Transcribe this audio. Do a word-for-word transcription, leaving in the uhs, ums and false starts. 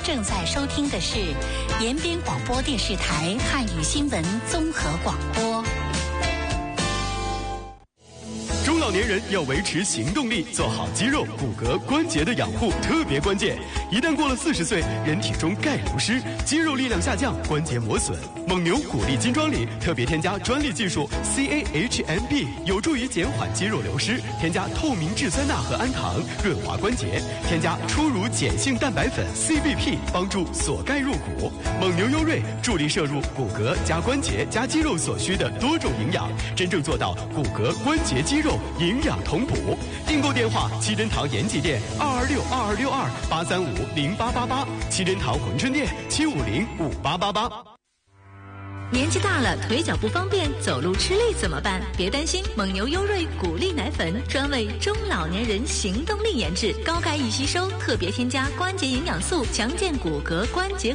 正在收听的是延边广播电视台汉语新闻综合广播。 中老年人要维持行动力，做好肌肉、骨骼、关节的养护特别关键。一旦过了四十岁，人体中钙流失，肌肉力量下降，关节磨损。蒙牛骨力金装里特别添加专利技术 C A H M B， 有助于减缓肌肉流失。添加透明质酸钠和氨糖，润滑关节。添加初乳碱性蛋白粉 C B P， 帮助锁钙入骨。蒙牛优瑞助力摄入骨骼加关节加肌肉所需的多种营养，真正做到骨骼、关节、肌肉营养同补。订购电话：七珍堂延吉店二二六二二六二八三五零八八八，七珍堂珲春店七五零五八八八。 年纪大了，腿脚不方便，走路吃力怎么办？别担心，蒙牛优瑞骨力奶粉专为中老年人行动力研制，高钙易吸收，特别添加关节营养素，强健骨骼关节